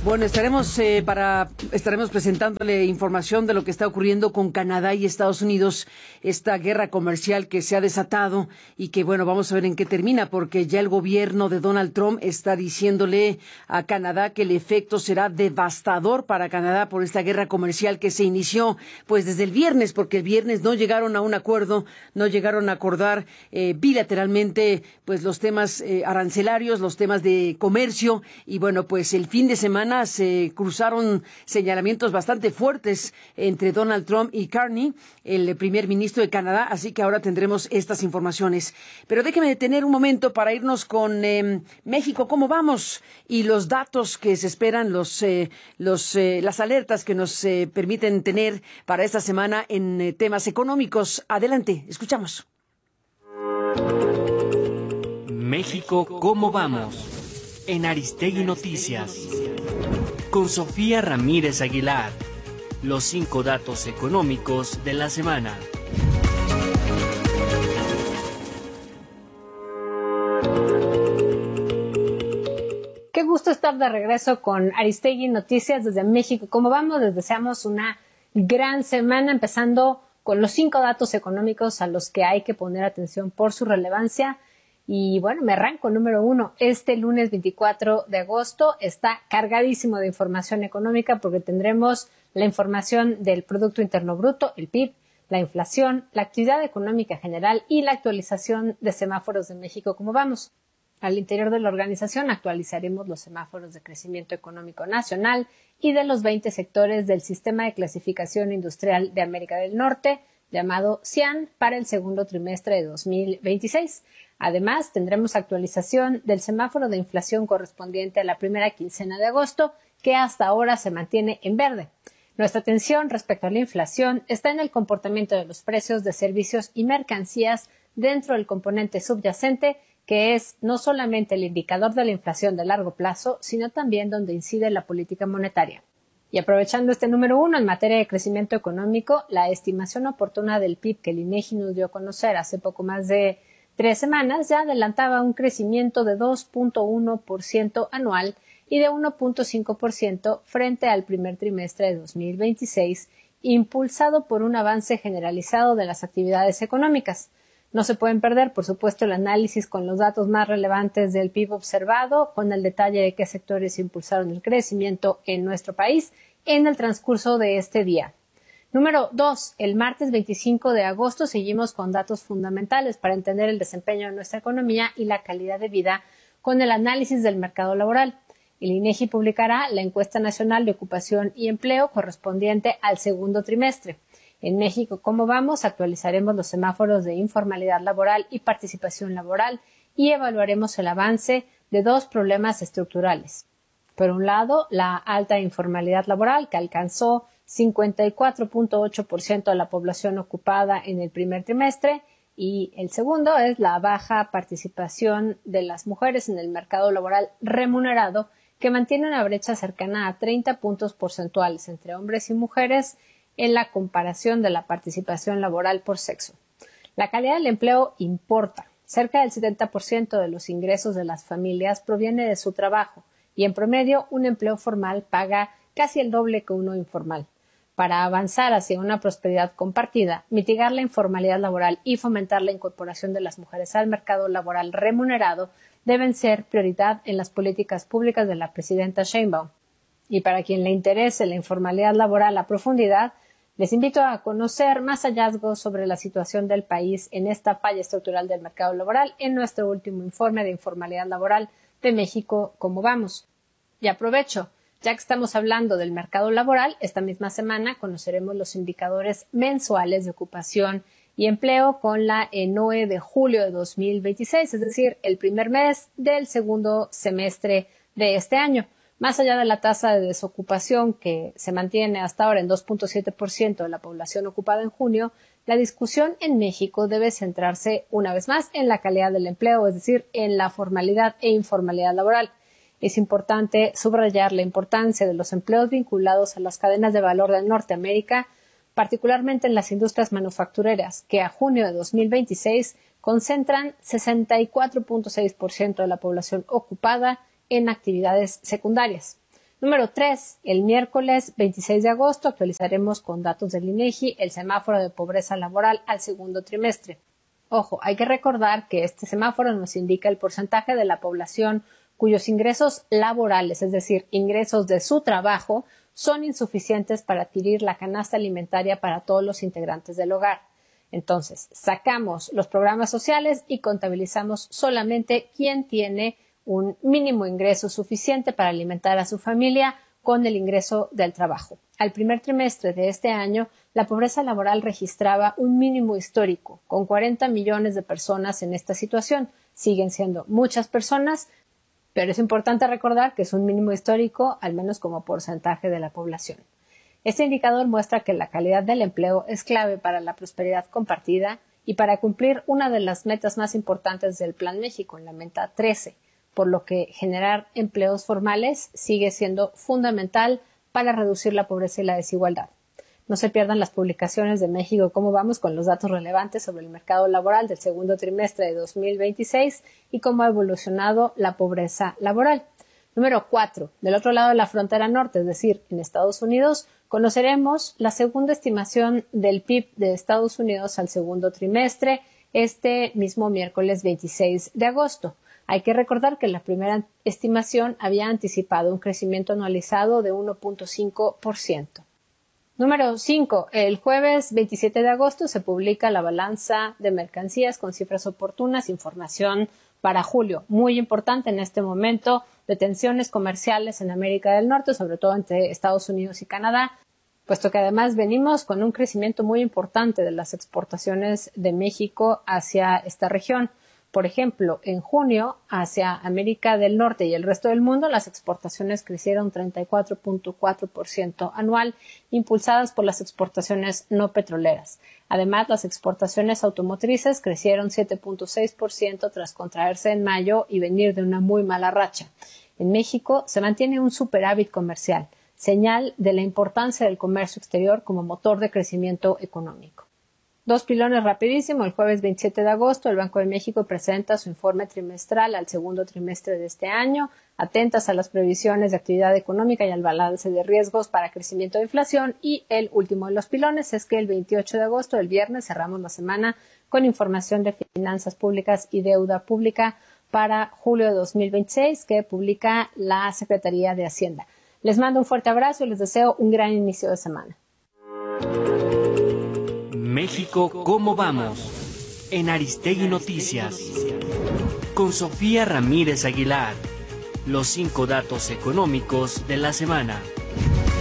Bueno, estaremos presentándole información de lo que está ocurriendo con Canadá y Estados Unidos, esta guerra comercial que se ha desatado y que, bueno, vamos a ver en qué termina, porque ya el gobierno de Donald Trump está diciéndole a Canadá que el efecto será devastador para Canadá por esta guerra comercial que se inició, pues, desde el viernes, porque el viernes no llegaron a un acuerdo, no llegaron a acordar bilateralmente, pues, los temas arancelarios, los temas de comercio, y bueno, pues el fin de semana se cruzaron señalamientos bastante fuertes entre Donald Trump y Carney, el primer ministro de Canadá, así que ahora tendremos estas informaciones. Pero déjeme detener un momento para irnos con México, ¿cómo vamos? Y los datos que se esperan, las alertas que nos permiten tener para esta semana en temas económicos. Adelante, escuchamos. México, ¿cómo vamos? En Aristegui Noticias, con Sofía Ramírez Aguilar, los 5 datos económicos de la semana. Qué gusto estar de regreso con Aristegui Noticias desde México. ¿Cómo vamos? Les deseamos una gran semana, empezando con los 5 datos económicos a los que hay que poner atención por su relevancia. Y bueno, me arranco. Número 1, este lunes 24 de agosto está cargadísimo de información económica porque tendremos la información del Producto Interno Bruto, el PIB, la inflación, la actividad económica general y la actualización de semáforos de México. ¿Cómo vamos? Al interior de la organización actualizaremos los semáforos de crecimiento económico nacional y de los 20 sectores del Sistema de Clasificación Industrial de América del Norte, llamado SIAN, para el segundo trimestre de 2026. Además, tendremos actualización del semáforo de inflación correspondiente a la primera quincena de agosto, que hasta ahora se mantiene en verde. Nuestra atención respecto a la inflación está en el comportamiento de los precios de servicios y mercancías dentro del componente subyacente, que es no solamente el indicador de la inflación de largo plazo, sino también donde incide la política monetaria. Y aprovechando este número 1 en materia de crecimiento económico, la estimación oportuna del PIB que el INEGI nos dio a conocer hace poco más de 3 semanas ya adelantaba un crecimiento de 2.1% anual y de 1.5% frente al primer trimestre de 2026, impulsado por un avance generalizado de las actividades económicas. No se pueden perder, por supuesto, el análisis con los datos más relevantes del PIB observado, con el detalle de qué sectores impulsaron el crecimiento en nuestro país en el transcurso de este día. Número 2. El martes 25 de agosto seguimos con datos fundamentales para entender el desempeño de nuestra economía y la calidad de vida con el análisis del mercado laboral. El INEGI publicará la encuesta nacional de ocupación y empleo correspondiente al segundo trimestre. En México, ¿cómo vamos? Actualizaremos los semáforos de informalidad laboral y participación laboral y evaluaremos el avance de 2 problemas estructurales. Por un lado, la alta informalidad laboral, que alcanzó 54.8% de la población ocupada en el primer trimestre, y el segundo es la baja participación de las mujeres en el mercado laboral remunerado, que mantiene una brecha cercana a 30 puntos porcentuales entre hombres y mujeres en la comparación de la participación laboral por sexo. La calidad del empleo importa. Cerca del 70% de los ingresos de las familias proviene de su trabajo y en promedio un empleo formal paga casi el doble que uno informal. Para avanzar hacia una prosperidad compartida, mitigar la informalidad laboral y fomentar la incorporación de las mujeres al mercado laboral remunerado deben ser prioridad en las políticas públicas de la presidenta Sheinbaum. Y para quien le interese la informalidad laboral a profundidad, les invito a conocer más hallazgos sobre la situación del país en esta falla estructural del mercado laboral en nuestro último informe de informalidad laboral de México, ¿cómo vamos? Y aprovecho, ya que estamos hablando del mercado laboral, esta misma semana conoceremos los indicadores mensuales de ocupación y empleo con la ENOE de julio de 2026, es decir, el primer mes del segundo semestre de este año. Más allá de la tasa de desocupación que se mantiene hasta ahora en 2.7% de la población ocupada en junio, la discusión en México debe centrarse una vez más en la calidad del empleo, es decir, en la formalidad e informalidad laboral. Es importante subrayar la importancia de los empleos vinculados a las cadenas de valor de Norteamérica, particularmente en las industrias manufactureras, que a junio de 2026 concentran 64.6% de la población ocupada en actividades secundarias. Número 3, el miércoles 26 de agosto actualizaremos con datos del INEGI el semáforo de pobreza laboral al segundo trimestre. Ojo, hay que recordar que este semáforo nos indica el porcentaje de la población cuyos ingresos laborales, es decir, ingresos de su trabajo, son insuficientes para adquirir la canasta alimentaria para todos los integrantes del hogar. Entonces, sacamos los programas sociales y contabilizamos solamente quién tiene un mínimo ingreso suficiente para alimentar a su familia con el ingreso del trabajo. Al primer trimestre de este año, la pobreza laboral registraba un mínimo histórico, con 40 millones de personas en esta situación. Siguen siendo muchas personas, pero es importante recordar que es un mínimo histórico, al menos como porcentaje de la población. Este indicador muestra que la calidad del empleo es clave para la prosperidad compartida y para cumplir una de las metas más importantes del Plan México, en la meta 13, por lo que generar empleos formales sigue siendo fundamental para reducir la pobreza y la desigualdad. No se pierdan las publicaciones de México Cómo Vamos con los datos relevantes sobre el mercado laboral del segundo trimestre de 2026 y cómo ha evolucionado la pobreza laboral. Número 4. Del otro lado de la frontera norte, es decir, en Estados Unidos, conoceremos la segunda estimación del PIB de Estados Unidos al segundo trimestre este mismo miércoles 26 de agosto. Hay que recordar que la primera estimación había anticipado un crecimiento anualizado de 1.5%. Número 5. El jueves 27 de agosto se publica la balanza de mercancías con cifras oportunas, información para julio. Muy importante en este momento de tensiones comerciales en América del Norte, sobre todo entre Estados Unidos y Canadá, puesto que además venimos con un crecimiento muy importante de las exportaciones de México hacia esta región. Por ejemplo, en junio, hacia América del Norte y el resto del mundo, las exportaciones crecieron 34.4% anual, impulsadas por las exportaciones no petroleras. Además, las exportaciones automotrices crecieron 7.6% tras contraerse en mayo y venir de una muy mala racha. En México se mantiene un superávit comercial, señal de la importancia del comercio exterior como motor de crecimiento económico. Dos pilones rapidísimo. El jueves 27 de agosto, el Banco de México presenta su informe trimestral al segundo trimestre de este año, atentas a las previsiones de actividad económica y al balance de riesgos para crecimiento de inflación. Y el último de los pilones es que el 28 de agosto, el viernes, cerramos la semana con información de finanzas públicas y deuda pública para julio de 2026 que publica la Secretaría de Hacienda. Les mando un fuerte abrazo y les deseo un gran inicio de semana. México, ¿cómo vamos? En Aristegui Noticias. Con Sofía Ramírez Aguilar. Los 5 datos económicos de la semana.